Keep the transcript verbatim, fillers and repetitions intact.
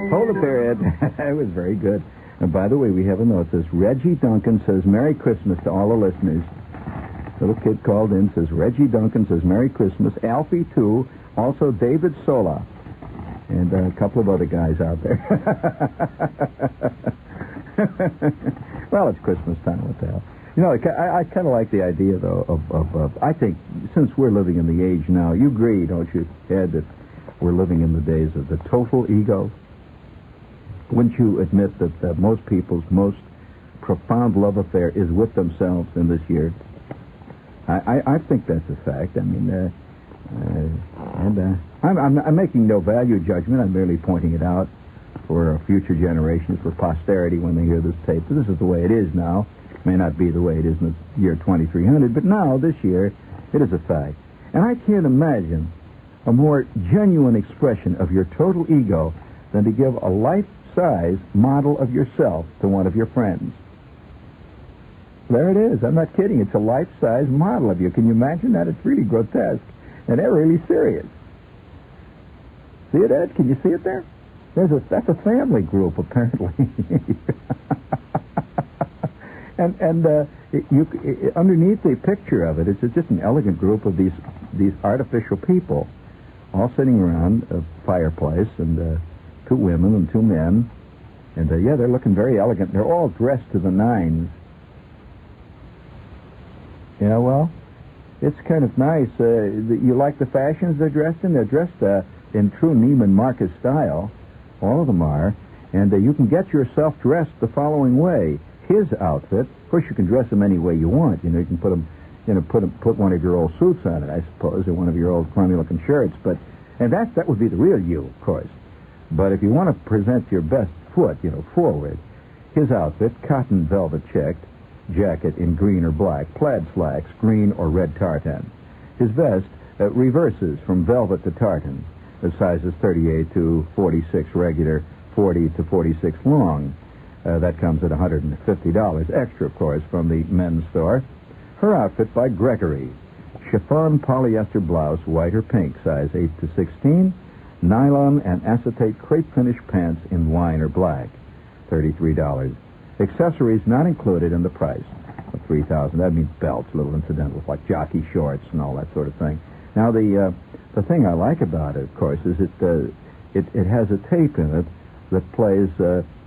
Hold it there, Ed. It was very good. And by the way, we have a note that says, Reggie Duncan says Merry Christmas to all the listeners. Little kid called in, says, Reggie Duncan says Merry Christmas. Alfie, too. Also, David Sola. And uh, a couple of other guys out there. Well, it's Christmas time. What the hell? You know, I, I kind of like the idea, though, of, of, of... I think, since we're living in the age now, you agree, don't you, Ed, that we're living in the days of the total ego? Wouldn't you admit that uh, most people's most profound love affair is with themselves in this year? I, I, I think that's a fact. I mean, uh, uh, and uh, I'm, I'm, I'm making no value judgment. I'm merely pointing it out for future generations, for posterity when they hear this tape. This is the way it is now. It may not be the way it is in the year twenty-three hundred, but now, this year, it is a fact. And I can't imagine a more genuine expression of your total ego than to give a life-size model of yourself to one of your friends. There it is. I'm not kidding. It's a life-size model of you. Can you imagine that? It's really grotesque. And they're really serious. See it, Ed? Can you see it there? There's a that's a family group, apparently. and and uh, it, you it, underneath the picture of it, it's just an elegant group of these these artificial people, all sitting around a fireplace, and uh, two women and two men, and uh, yeah, they're looking very elegant. They're all dressed to the nines. Yeah, well, it's kind of nice. Uh, you like the fashions they're dressed in? They're dressed uh, in true Neiman Marcus style. All of them are. And uh, you can get yourself dressed the following way. His outfit, of course, you can dress him any way you want. You know, you can put him, you know, put him, put one of your old suits on it, I suppose, or one of your old crummy-looking shirts. But and that that would be the real you, of course. But if you want to present your best foot, you know, forward, his outfit, cotton velvet checked, jacket in green or black, plaid slacks, green or red tartan. His vest uh, reverses from velvet to tartan, the sizes thirty-eight to forty-six regular, forty to forty-six long. Uh, that comes at one hundred fifty dollars extra, of course, from the men's store. Her outfit by Gregory. Chiffon polyester blouse, white or pink, size eight to sixteen. Nylon and acetate crepe finish pants in wine or black, thirty-three dollars. Accessories not included in the price of three thousand dollars. That means belts, little incidentals like jockey shorts and all that sort of thing. Now, the uh, the thing I like about it, of course, is it uh, it, it has a tape in it that plays uh,